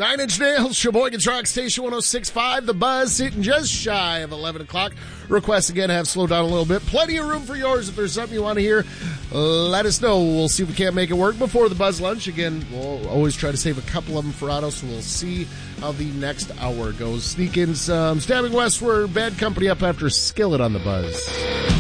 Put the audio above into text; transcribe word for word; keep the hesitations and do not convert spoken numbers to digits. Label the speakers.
Speaker 1: Nine Inch Nails, Sheboygan's Rock Station one oh six point five. The Buzz sitting just shy of eleven o'clock. Requests again have slowed down a little bit. Plenty of room for yours. If there's something you want to hear, let us know. We'll see if we can't make it work before the Buzz lunch. Again, we'll always try to save a couple of them for auto, so we'll see how the next hour goes. Sneak in some Stabbing Westward, Bad Company up after Skillet on the Buzz.